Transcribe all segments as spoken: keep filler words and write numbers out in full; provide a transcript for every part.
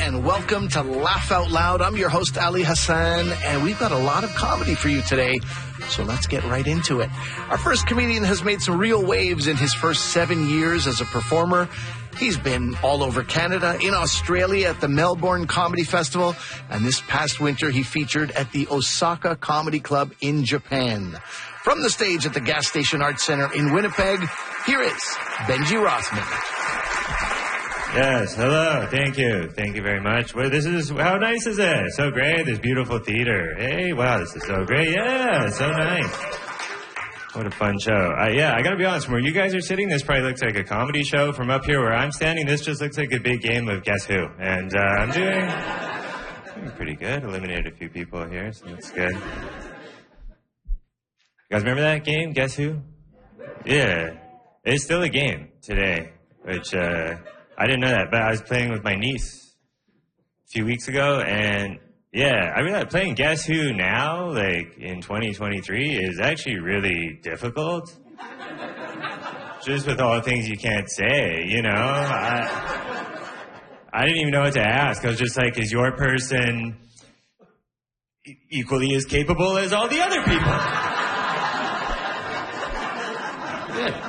and welcome to Laugh Out Loud. I'm your host, Ali Hassan, and we've got a lot of comedy for you today, so let's get right into it. Our first comedian has made some real waves in his first seven years as a performer. He's been all over Canada, in Australia at the Melbourne Comedy Festival, and this past winter he featured at the Osaka Comedy Club in Japan. From the stage at the Gas Station Arts Centre in Winnipeg, here is Benji Rossman. Yes, hello, thank you, thank you very much. Well, this is, how nice is it? So great, this beautiful theater. Hey, wow, this is so great, yeah, so nice. What a fun show. Uh, yeah, I gotta be honest, from where you guys are sitting, this probably looks like a comedy show. From up here where I'm standing, this just looks like a big game of Guess Who. And uh, I'm doing, doing pretty good, eliminated a few people here, so that's good. You guys remember that game, Guess Who? Yeah, it's still a game today, which, uh, I didn't know that, but I was playing with my niece a few weeks ago, and yeah, I realized playing Guess Who now, like in twenty twenty-three, is actually really difficult. Just with all the things you can't say, you know? I, I didn't even know what to ask. I was just like, is your person e- equally as capable as all the other people? Yeah.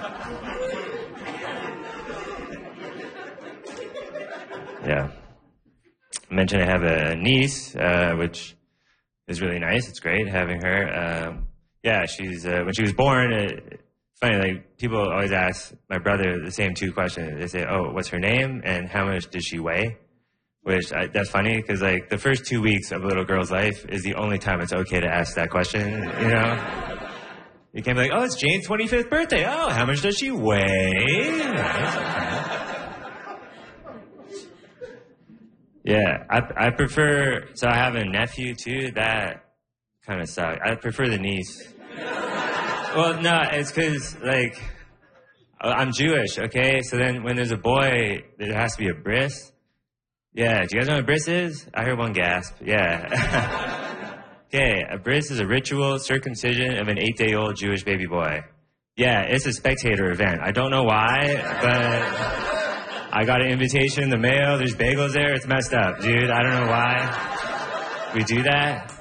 Yeah. I mentioned I have a niece, uh, which is really nice. It's great having her. Um, yeah, she's, uh, when she was born, it, it's funny, like, people always ask my brother the same two questions. They say, oh, what's her name and how much does she weigh? Which, I, that's funny, because, like, the first two weeks of a little girl's life is the only time it's okay to ask that question, you know? You can't be like, oh, it's Jane's twenty-fifth birthday. Oh, how much does she weigh? Yeah, I, I prefer, so I have a nephew too, that kind of sucks. I prefer the niece. Well, no, it's because, like, I'm Jewish, okay? So then when there's a boy, there has to be a bris. Yeah, do you guys know what a bris is? I heard one gasp, yeah. Okay, a bris is a ritual circumcision of an eight-day-old Jewish baby boy. Yeah, it's a spectator event. I don't know why, but I got an invitation in the mail. There's bagels there. It's messed up, dude. I don't know why we do that.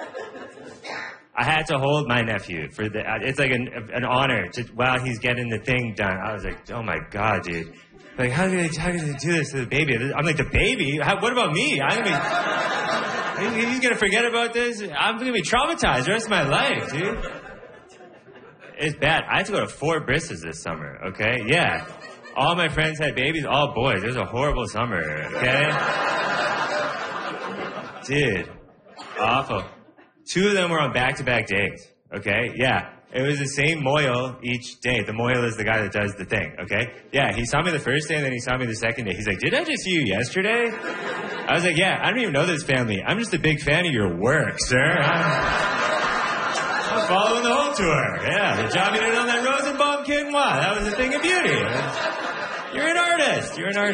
I had to hold my nephew for the, it's like an, an honor to, while he's getting the thing done. I was like, oh my God, dude. Like, how can I, how can I do this to the baby? I'm like, the baby? How, what about me? I'm gonna be, he's gonna forget about this? I'm gonna be traumatized the rest of my life, dude. It's bad. I had to go to four brises this summer, okay? Yeah. All my friends had babies, all boys. It was a horrible summer, okay? Dude, awful. Two of them were on back-to-back days, okay? Yeah, it was the same mohel each day. The mohel is the guy that does the thing, okay? Yeah, he saw me the first day, and then he saw me the second day. He's like, did I just see you yesterday? I was like, yeah, I don't even know this family. I'm just a big fan of your work, sir. I'm, I'm following the whole tour. Yeah, the job you did on that Rosenbaum kid, what? That was a thing of beauty. You're an artist. You're an artist.